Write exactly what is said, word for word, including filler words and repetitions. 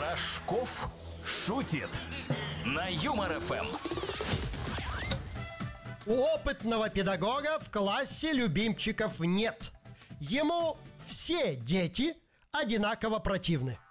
Рожков шутит на Юмор ФМ. У опытного педагога в классе любимчиков нет. Ему все дети одинаково противны.